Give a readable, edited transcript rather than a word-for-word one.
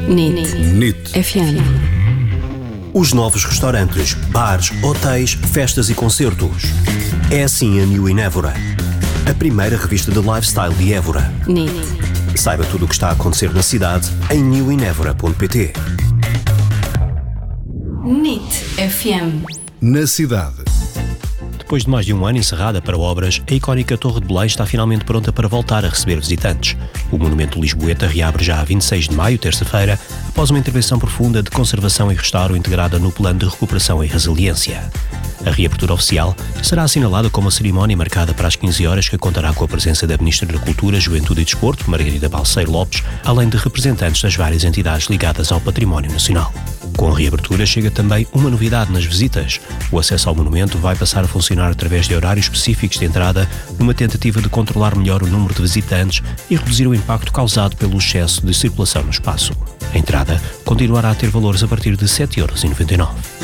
NIT FM. Os novos restaurantes, bares, hotéis, festas e concertos. É assim a New in Évora, a primeira revista de lifestyle de Évora. NIT. Saiba tudo o que está a acontecer na cidade em newinevora.pt. NIT FM. Na cidade. Depois de mais de um ano encerrada para obras, a icónica Torre de Belém está finalmente pronta para voltar a receber visitantes. O monumento lisboeta reabre já a 26 de maio, terça-feira, após uma intervenção profunda de conservação e restauro integrada no Plano de Recuperação e Resiliência. A reabertura oficial será assinalada com uma cerimónia marcada para as 15 horas que contará com a presença da Ministra da Cultura, Juventude e Desporto, Margarida Balseiro Lopes, além de representantes das várias entidades ligadas ao património nacional. Com a reabertura chega também uma novidade nas visitas. O acesso ao monumento vai passar a funcionar através de horários específicos de entrada, numa tentativa de controlar melhor o número de visitantes e reduzir o impacto causado pelo excesso de circulação no espaço. A entrada continuará a ter valores a partir de 7,99€.